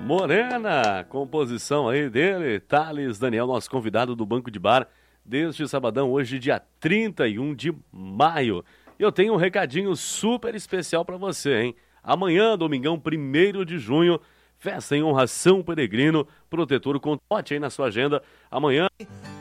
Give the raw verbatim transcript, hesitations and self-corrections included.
Morena, composição aí dele, Thales Daniel, nosso convidado do Banco de Bar, deste sabadão, hoje dia trinta e um de maio. E eu tenho um recadinho super especial para você, hein? Amanhã, domingão, primeiro de junho, festa em honra a São Peregrino, protetor com pote aí na sua agenda. Amanhã...